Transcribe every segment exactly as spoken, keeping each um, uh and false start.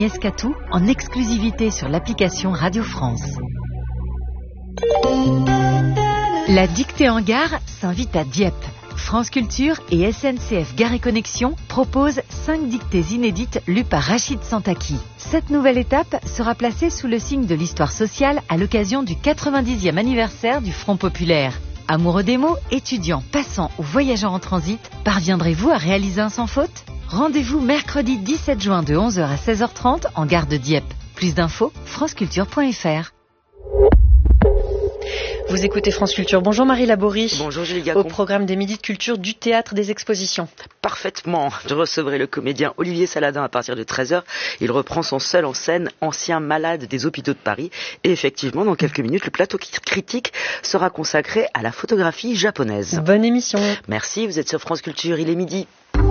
Escatou en exclusivité sur l'application Radio France. La dictée en gare s'invite à Dieppe. France Culture et S N C F Gare et Connexion proposent cinq dictées inédites lues par Rachid Santaki. Cette nouvelle étape sera placée sous le signe de l'histoire sociale à l'occasion du quatre-vingt-dixième anniversaire du Front Populaire. Amoureux des mots, étudiants, passants ou voyageurs en transit, parviendrez-vous à réaliser un sans faute ? Rendez-vous mercredi dix-sept juin de onze heures à seize heures trente en gare de Dieppe. Plus d'infos, franceculture point f r. Vous écoutez France Culture. Bonjour Marie Laborie. Bonjour Julie Gacon. Au programme des Midis de Culture du Théâtre des Expositions. Parfaitement. Je recevrai le comédien Olivier Saladin à partir de treize heures. Il reprend son seul en scène, Ancien malade des hôpitaux de Paris. Et effectivement, dans quelques minutes, le plateau critique sera consacré à la photographie japonaise. Bonne émission. Merci, vous êtes sur France Culture, il est midi.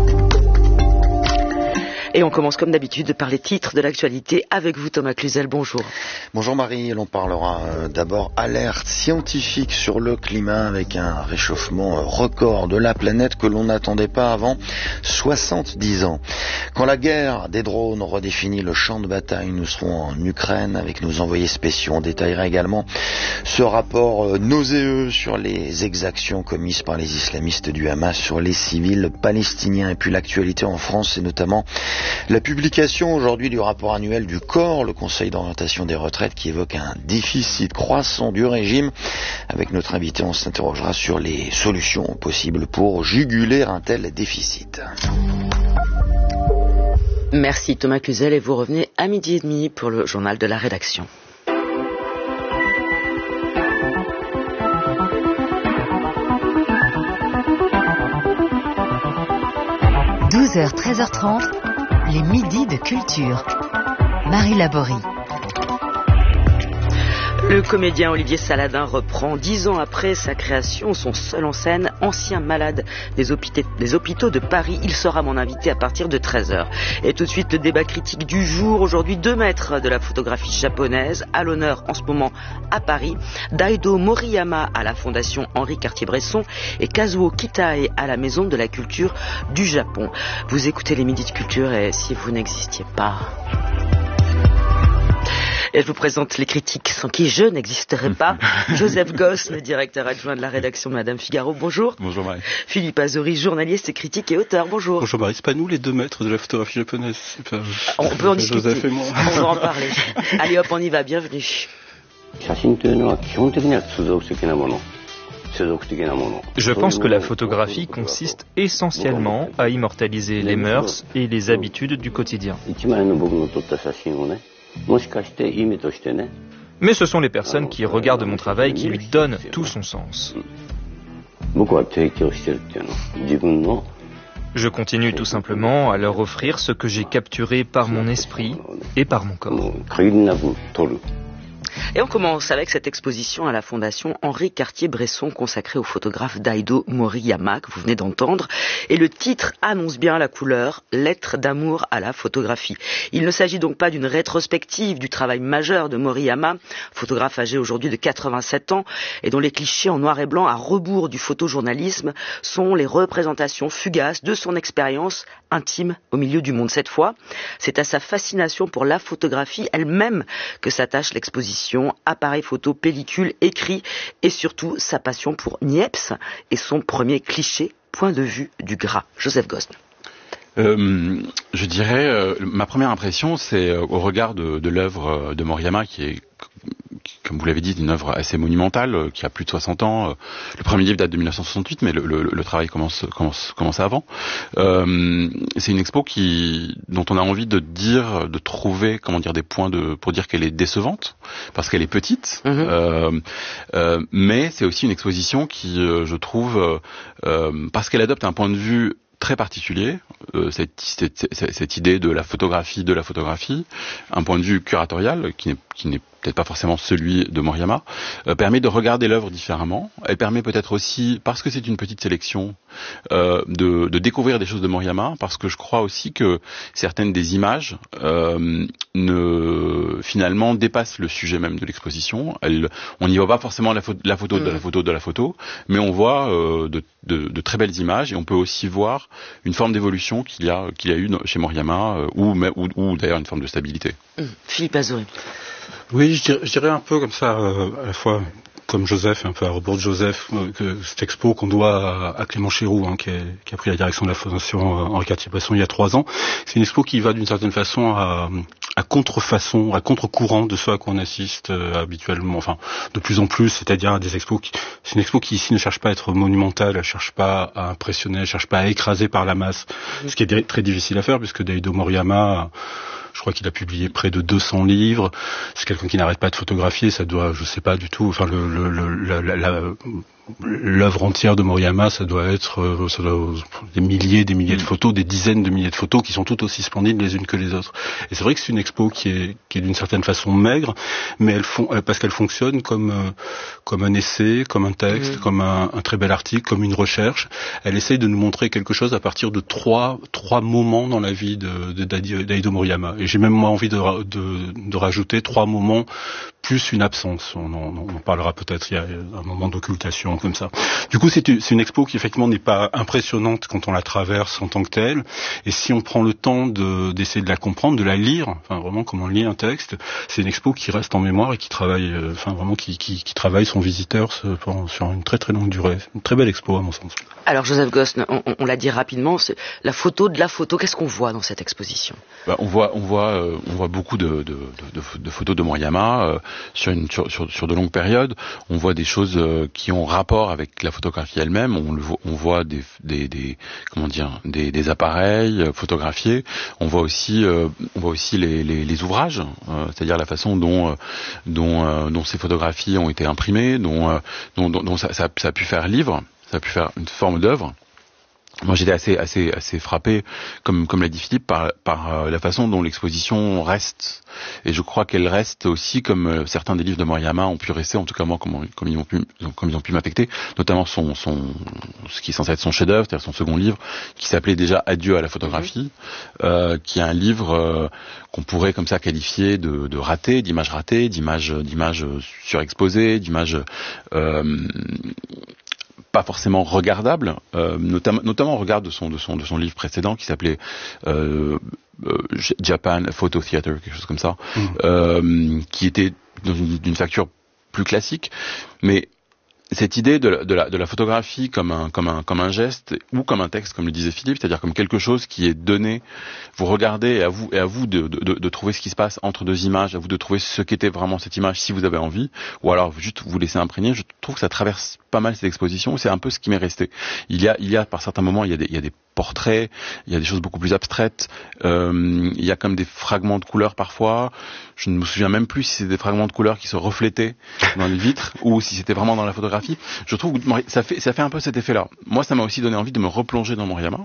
Et on commence comme d'habitude par les titres de l'actualité avec vous Thomas Cluzel, bonjour. Bonjour Marie, l'on parlera euh, d'abord alerte scientifique sur le climat avec un réchauffement euh, record de la planète que l'on n'attendait pas avant soixante-dix ans. Quand la guerre des drones redéfinit le champ de bataille, nous serons en Ukraine avec nos envoyés spéciaux. On détaillera également ce rapport euh, nauséeux sur les exactions commises par les islamistes du Hamas sur les civils palestiniens. Et puis l'actualité en France, c'est notamment la publication aujourd'hui du rapport annuel du C O R, le Conseil d'orientation des retraites, qui évoque un déficit croissant du régime. Avec notre invité, on s'interrogera sur les solutions possibles pour juguler un tel déficit. Merci Thomas Cluzel et vous revenez à midi et demi pour le journal de la rédaction. douze heures, treize heures trente, les Midis de Culture. Marie Laborie. Le comédien Olivier Saladin reprend dix ans après sa création son seul en scène, Ancien malade des hôpitaux, des hôpitaux de Paris. Il sera mon invité à partir de treize heures. Et tout de suite le débat critique du jour. Aujourd'hui, deux maîtres de la photographie japonaise à l'honneur en ce moment à Paris. Daido Moriyama à la Fondation Henri Cartier-Bresson et Kazuo Kitae à la Maison de la Culture du Japon. Vous écoutez les Midis de Culture et si vous n'existiez pas... Et je vous présente les critiques sans qui je n'existerais pas. Joseph Goss, le directeur adjoint de la rédaction de Madame Figaro, bonjour. Bonjour Marie. Philippe Azori, journaliste, critique et auteur, bonjour. Bonjour Marie, c'est pas nous les deux maîtres de la photographie japonaise. C'est pas... On peut en discuter. Joseph et moi. On va en parler. Allez hop, on y va, bienvenue. Je pense que la photographie consiste essentiellement à immortaliser les mœurs et les habitudes du quotidien. Mais ce sont les personnes qui regardent mon travail qui lui donnent tout son sens. Je continue tout simplement à leur offrir ce que j'ai capturé par mon esprit et par mon corps. Et on commence avec cette exposition à la Fondation Henri Cartier-Bresson consacrée au photographe Daido Moriyama que vous venez d'entendre. Et le titre annonce bien la couleur, lettre d'amour à la photographie. Il ne s'agit donc pas d'une rétrospective du travail majeur de Moriyama, photographe âgé aujourd'hui de quatre-vingt-sept ans et dont les clichés en noir et blanc à rebours du photojournalisme sont les représentations fugaces de son expérience intime au milieu du monde. Cette fois, c'est à sa fascination pour la photographie elle-même que s'attache l'exposition, appareil photo, pellicule, écrit et surtout sa passion pour Niepce et son premier cliché, point de vue du gras. Joseph Gosn. Euh, je dirais, euh, ma première impression, c'est euh, au regard de, de l'œuvre de Moriyama, qui est, comme vous l'avez dit, une œuvre assez monumentale, euh, qui a plus de soixante ans. Euh, le premier livre date de dix-neuf cent soixante-huit, mais le, le, le travail commence, commence, commence avant. Euh, c'est une expo qui, dont on a envie de dire, de trouver, comment dire, des points de, pour dire qu'elle est décevante, parce qu'elle est petite. Mm-hmm. euh, euh, mais c'est aussi une exposition qui, euh, je trouve, euh, parce qu'elle adopte un point de vue très particulier, euh, cette, cette, cette idée de la photographie de la photographie, un point de vue curatorial qui n'est, qui n'est peut-être pas forcément celui de Moriyama, euh, permet de regarder l'œuvre différemment. Elle permet peut-être aussi, parce que c'est une petite sélection, euh, de, de découvrir des choses de Moriyama, parce que je crois aussi que certaines des images euh, ne, euh, finalement dépasse le sujet même de l'exposition. Elle, on n'y voit pas forcément la, pho- la photo de la photo de la photo, mais on voit euh, de, de, de très belles images et on peut aussi voir une forme d'évolution qu'il y a, qu'il y a eu chez Moriyama euh, ou, ou, ou d'ailleurs une forme de stabilité. Mmh. Philippe Azourey. Oui, je dirais, je dirais un peu comme ça, euh, à la fois comme Joseph, un peu à rebours de Joseph, euh, que cette expo qu'on doit à, à Clément Chéroux, hein, qui, est, qui a pris la direction de la Fondation euh, Henri Cartier-Bresson il y a trois ans. C'est une expo qui va d'une certaine façon à, à contrefaçon, à contre-courant de ce à quoi on assiste euh, habituellement, enfin de plus en plus, c'est-à-dire à des expos qui, c'est une expo qui ici ne cherche pas à être monumentale, elle cherche pas à impressionner, elle cherche pas à écraser par la masse, mmh. ce qui est très difficile à faire puisque Daido Moriyama, je crois qu'il a publié près de deux cents livres. C'est quelqu'un qui n'arrête pas de photographier. Ça doit, je sais pas du tout. Enfin, le, le, le, la, la, la, l'œuvre entière de Moriyama, ça doit être, ça doit, des milliers, des milliers de photos, des dizaines de milliers de photos qui sont toutes aussi splendides les unes que les autres. Et c'est vrai que c'est une expo qui est, qui est d'une certaine façon maigre, mais elle font, parce qu'elle fonctionne comme, comme un essai, comme un texte, mmh. comme un, un très bel article, comme une recherche. Elle essaye de nous montrer quelque chose à partir de trois, trois moments dans la vie de, de Daido Moriyama. Et j'ai même moi envie de, de, de rajouter trois moments plus une absence. On en, on en parlera peut-être. Il y a un moment d'occultation comme ça. Du coup, c'est une, c'est une expo qui effectivement n'est pas impressionnante quand on la traverse en tant que telle. Et si on prend le temps de, d'essayer de la comprendre, de la lire, enfin vraiment comme on lit un texte, c'est une expo qui reste en mémoire et qui travaille, euh, enfin vraiment qui, qui, qui travaille son visiteur sur, sur une très très longue durée. Une très belle expo à mon sens. Alors Joseph Gosne, on, on l'a dit rapidement, c'est la photo de la photo. Qu'est-ce qu'on voit dans cette exposition ? Bah, on voit, on voit, euh, on voit beaucoup de, de, de, de photos de Moriyama euh, sur, une, sur, sur, sur de longues périodes. On voit des choses euh, qui ont rapport avec la photographie elle-même. On, le, on voit des, des, des, comment dire, des, des appareils euh, photographiés. On voit aussi, euh, on voit aussi les, les, les ouvrages, euh, c'est-à-dire la façon dont, euh, dont, euh, dont ces photographies ont été imprimées, dont, euh, dont, dont, dont ça, ça, ça a pu faire livre, ça a pu faire une forme d'œuvre. Moi, j'étais assez, assez, assez frappé, comme, comme l'a dit Philippe, par, par la façon dont l'exposition reste. Et je crois qu'elle reste aussi, comme certains des livres de Moriyama ont pu rester, en tout cas moi, comme, comme ils ont pu, comme ils ont pu m'affecter, notamment son, son, ce qui est censé être son chef-d'œuvre, c'est-à-dire son second livre, qui s'appelait déjà Adieu à la photographie, mmh. euh, qui est un livre euh, qu'on pourrait comme ça qualifier de, de raté, d'images ratées, d'images, d'images surexposées, d'images euh, pas forcément regardable, euh, notamment, notamment au regard de son, de son, de son livre précédent qui s'appelait euh, euh, Japan Photo Theater, quelque chose comme ça, mmh. euh, qui était dans une, d'une facture plus classique, mais cette idée de la, de la, de la photographie comme un, comme un, comme un geste ou comme un texte, comme le disait Philippe, c'est-à-dire comme quelque chose qui est donné, vous regardez et à vous, et à vous de, de, de trouver ce qui se passe entre deux images, à vous de trouver ce qu'était vraiment cette image si vous avez envie, ou alors juste vous laisser imprégner. Je trouve que ça traverse pas mal cette exposition, c'est un peu ce qui m'est resté. Il y a, il y a par certains moments, il y a des, il y a des portraits, il y a des choses beaucoup plus abstraites, euh, il y a comme des fragments de couleurs parfois. Je ne me souviens même plus si c'est des fragments de couleurs qui se reflétaient dans les vitres ou si c'était vraiment dans la photographie. Je trouve que ça fait, ça fait un peu cet effet-là. Moi, ça m'a aussi donné envie de me replonger dans Moriyama.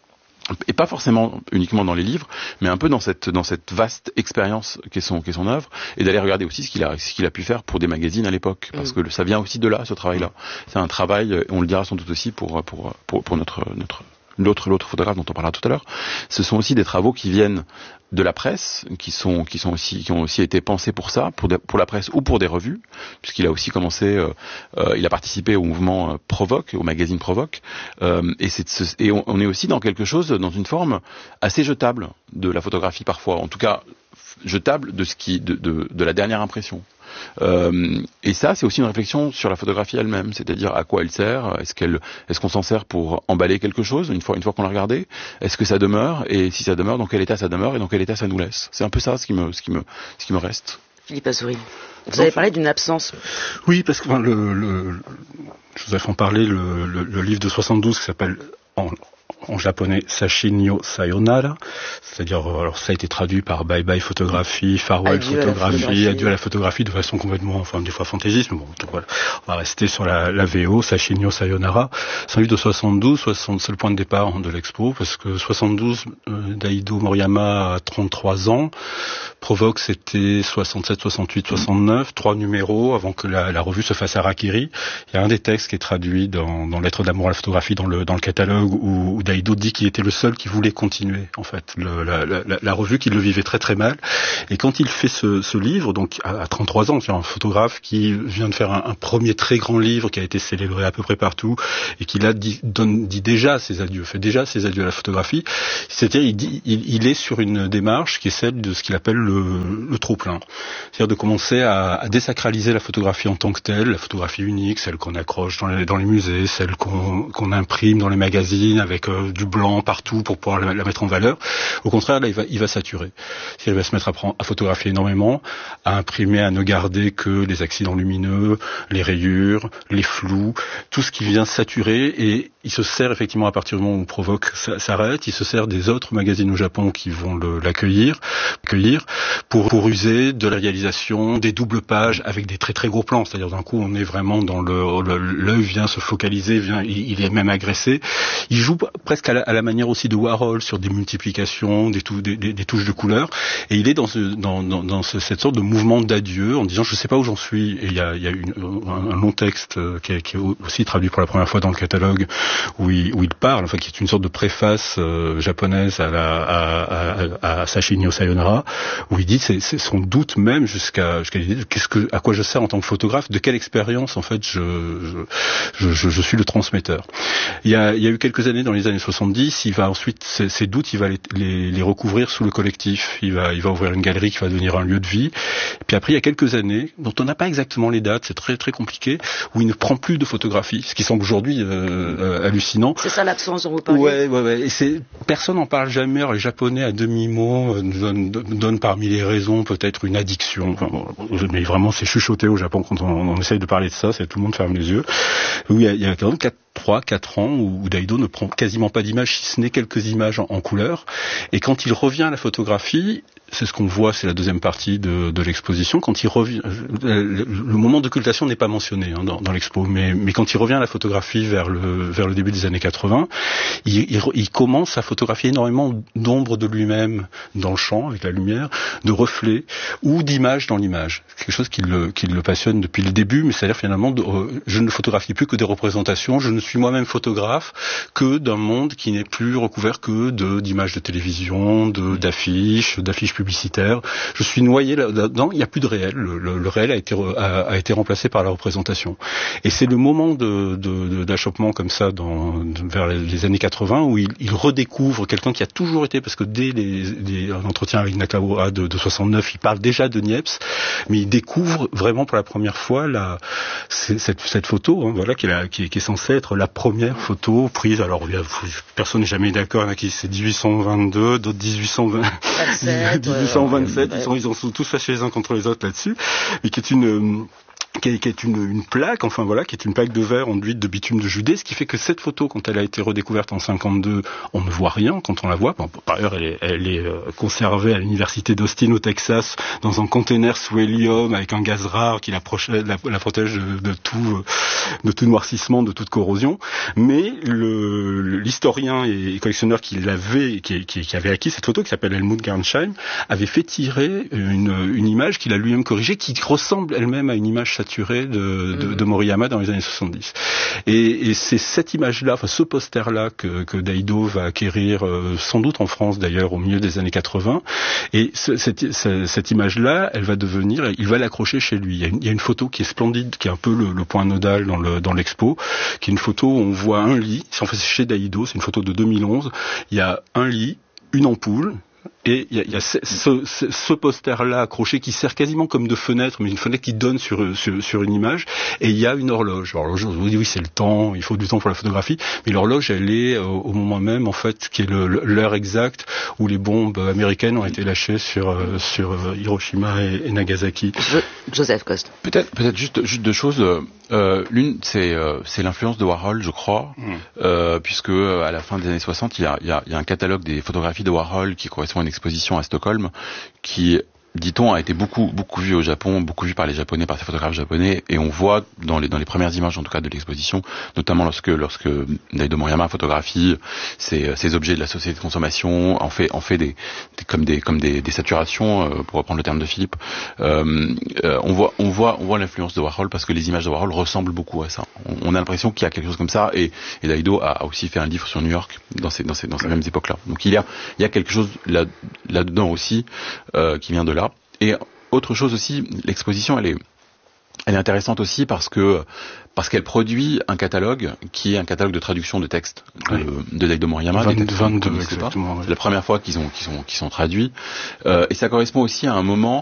Et pas forcément uniquement dans les livres, mais un peu dans cette, dans cette vaste expérience qu'est son, qu'est son œuvre, et d'aller regarder aussi ce qu'il a, ce qu'il a pu faire pour des magazines à l'époque, parce que ça vient aussi de là, ce travail-là. C'est un travail, on le dira sans doute aussi pour, pour, pour, pour notre, notre, l'autre, l'autre photographe dont on parlera tout à l'heure. Ce sont aussi des travaux qui viennent de la presse, qui sont, qui sont aussi, qui ont aussi été pensés pour ça, pour, de, pour la presse ou pour des revues, puisqu'il a aussi commencé, euh, euh, il a participé au mouvement euh, Provoque, au magazine Provoque, euh, et, c'est, et on, on est aussi dans quelque chose, dans une forme assez jetable de la photographie parfois, en tout cas jetable de ce qui, de, de, de la dernière impression. Euh, et ça, c'est aussi une réflexion sur la photographie elle-même, c'est-à-dire à quoi elle sert, est-ce qu'elle, est-ce qu'on s'en sert pour emballer quelque chose une fois, une fois qu'on l'a regardé, est-ce que ça demeure, et si ça demeure, dans quel état ça demeure et dans quel état ça nous laisse. C'est un peu ça ce qui me, ce qui me, ce qui me reste. Philippe Azourey, vous avez parlé d'une absence. Oui, parce que enfin, le, le, Joseph en parlait, le, le, le livre de soixante-douze qui s'appelle en, en japonais Sashinyo Sayonara, c'est-à-dire alors ça a été traduit par Bye Bye Photographie, Farewell Adieu Photographie, photographie. Adieu à la photographie, de façon complètement, enfin des fois fantaisiste, mais bon, donc, voilà, on va rester sur la, la V O, Sashinyo Sayonara. C'est un livre de soixante-douze, soixante, c'est le point de départ de l'expo, parce que soixante-douze, euh, Daido Moriyama a trente-trois ans. Provoque, c'était soixante-sept, soixante-huit, soixante-neuf, mmh. trois numéros avant que la, la revue se fasse harakiri. Il y a un des textes qui est traduit dans, dans Lettres d'amour à la photographie dans le, dans le catalogue où, où Daido dit qu'il était le seul qui voulait continuer, en fait, le, la, la, la revue, qu'il le vivait très très mal. Et quand il fait ce, ce livre, donc à, à trente-trois ans, c'est un photographe qui vient de faire un, un premier très grand livre qui a été célébré à peu près partout et qui là dit, donne, dit déjà ses adieux, fait déjà ses adieux à la photographie. C'est-à-dire, il, dit, il, il est sur une démarche qui est celle de ce qu'il appelle le, le trop-plein. C'est-à-dire de commencer à, à désacraliser la photographie en tant que telle, la photographie unique, celle qu'on accroche dans les, dans les musées, celle qu'on, qu'on imprime dans les magazines avec euh, du blanc partout pour pouvoir la, la mettre en valeur. Au contraire, là, il va, il va saturer. C'est-à-dire, il va se mettre à, prendre, à photographier énormément, à imprimer, à ne garder que les accidents lumineux, les rayures, les flous, tout ce qui vient saturer, et il se sert effectivement à partir du moment où Provoque s'arrête, il se sert des autres magazines au Japon qui vont le, l'accueillir, accueillir pour, pour user de la réalisation, des doubles pages avec des très très gros plans, c'est-à-dire d'un coup on est vraiment dans le, le l'œil vient se focaliser, vient, il, il est même agressé. Il joue presque à la, à la manière aussi de Warhol sur des multiplications, des, tou, des, des, des touches de couleurs, et il est dans, ce, dans, dans, dans ce, cette sorte de mouvement d'adieu en disant je sais pas où j'en suis. Et il y a, il y a une, un, un long texte qui est, qui est aussi traduit pour la première fois dans le catalogue où il, où il parle, enfin qui est une sorte de préface euh, japonaise à, la, à, à, à Sashimi no Sayonara, où il dit c'est, c'est son doute même jusqu'à, jusqu'à l'idée de qu'est-ce que, à quoi je sers en tant que photographe, de quelle expérience en fait je, je, je, je suis le transmetteur. Il y a, il y a eu quelques années dans les années soixante-dix, il va ensuite ces, ces doutes, il va les, les, les recouvrir sous le collectif. Il va, il va ouvrir une galerie qui va devenir un lieu de vie. Et puis après, il y a quelques années, dont on n'a pas exactement les dates, c'est très très compliqué, où il ne prend plus de photographies, ce qui semble aujourd'hui euh, euh, hallucinant. C'est ça l'absence dont vous parlez. Ouais, ouais, ouais. Et c'est, personne n'en parle jamais. Alors, les Japonais à demi-mot euh, donnent, donnent parmi les raisons peut-être une addiction. Enfin, mais vraiment, c'est chuchoté au Japon quand on, on essaye de parler de ça, c'est tout le monde ferme les yeux. Où il y a, il y a quand même quatre trois, quatre ans où Daido ne prend quasiment pas d'images, si ce n'est quelques images en, en couleur. Et quand il revient à la photographie, c'est ce qu'on voit, c'est la deuxième partie de, de l'exposition. Quand il revient, le, le moment d'occultation n'est pas mentionné hein, dans, dans l'expo, mais, mais quand il revient à la photographie vers le, vers le début des années quatre-vingts, il, il, il commence à photographier énormément d'ombres de lui-même dans le champ avec la lumière, de reflets ou d'images dans l'image. C'est quelque chose qui le, qui le passionne depuis le début, mais c'est-à-dire finalement, de, euh, je ne photographie plus que des représentations, je ne suis moi-même photographe que d'un monde qui n'est plus recouvert que de, d'images de télévision, de, d'affiches, d'affiches publicitaires. Je suis noyé là-dedans, il n'y a plus de réel. Le, le, le réel a été, a, a été remplacé par la représentation. Et c'est le moment de, de, de, d'achoppement comme ça dans, de, vers les, les années quatre-vingts où il, il redécouvre quelqu'un qui a toujours été, parce que dès les, les, un entretien avec Nakawara de, de soixante-neuf, il parle déjà de Niepce, mais il découvre vraiment pour la première fois la, cette, cette photo, hein, voilà, qui est, la, qui, est, qui est censée être la première photo prise. Alors, il y a, personne n'est jamais d'accord. Il y en a qui c'est dix-huit cent vingt-deux, d'autres dix-huit cent vingt, dix-huit cent vingt-sept. Euh, ils sont, ils en sont tous fâchés les uns contre les autres là-dessus. Mais qui est une, qui est, qui est une, une plaque, enfin voilà, qui est une plaque de verre enduite de bitume de Judée, ce qui fait que cette photo, quand elle a été redécouverte en cinquante-deux, on ne voit rien quand on la voit. Bon, par ailleurs, elle est, elle est euh, conservée à l'université d'Austin au Texas dans un container sous hélium avec un gaz rare qui la, proche, la, la protège de, de tout, de tout noircissement, de toute corrosion. Mais le, l'historien et collectionneur qui l'avait, qui, qui, qui avait acquis cette photo, qui s'appelle Helmut Gernsheim, avait fait tirer une, une image qu'il a lui-même corrigée, qui ressemble elle-même à une image saturée de, de, de Moriyama dans les années soixante-dix. Et, et c'est cette image-là, enfin ce poster-là que, que Daido va acquérir, euh, sans doute en France d'ailleurs, au milieu des années quatre-vingts. Et ce, cette, cette, cette image-là, elle va devenir, il va l'accrocher chez lui. Il y a une, il y a une photo qui est splendide, qui est un peu le, le point nodal dans, le, dans l'expo, qui est une photo où on voit un lit, c'est en fait chez Daido, c'est une photo de deux mille onze, il y a un lit, une ampoule, et il y a, y a ce, ce, ce poster-là accroché qui sert quasiment comme de fenêtre, mais une fenêtre qui donne sur, sur, sur une image, et il y a une horloge. Alors, l'horloge, vous dites oui, c'est le temps, il faut du temps pour la photographie, mais l'horloge, elle est au, au moment même, en fait, qui est le, l'heure exacte où les bombes américaines ont été lâchées sur, sur Hiroshima et, et Nagasaki. Je, Joseph Coste. Peut-être, peut-être juste, juste deux choses. Euh, l'une, c'est, euh, c'est l'influence de Warhol, je crois, mmh. euh, puisque à la fin des années soixante, il y a, il y a, il y a un catalogue des photographies de Warhol qui correspond à une exposition à Stockholm, qui dit-on, a été beaucoup beaucoup vu au Japon, beaucoup vu par les Japonais, par ces photographes japonais, et on voit dans les dans les premières images, en tout cas, de l'exposition, notamment lorsque lorsque Daido Moriyama photographie ces ces objets de la société de consommation, en fait en fait des, des comme des comme des, des saturations, euh, pour reprendre le terme de Philippe. Euh, euh, on voit on voit on voit l'influence de Warhol parce que les images de Warhol ressemblent beaucoup à ça. On, on a l'impression qu'il y a quelque chose comme ça, et, et Daido a, a aussi fait un livre sur New York dans ces dans ces dans ces mêmes époques-là. Donc il y a il y a quelque chose là là-dedans aussi euh, qui vient de là. Et autre chose aussi, l'exposition, elle est, elle est intéressante aussi parce que parce qu'elle produit un catalogue qui est un catalogue de traduction de textes de, oui. de Daido Moriyama. vingt-deux, exactement. C'est la première fois qu'ils ont qu'ils sont qu'ils sont traduits, euh, et ça correspond aussi à un moment